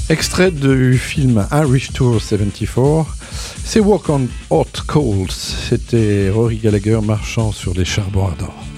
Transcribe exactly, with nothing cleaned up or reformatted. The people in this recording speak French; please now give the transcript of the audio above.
Extrait du film Irish Tour soixante-quatre, c'est Walk on Hot Coals, c'était Rory Gallagher marchant sur des charbons ardents.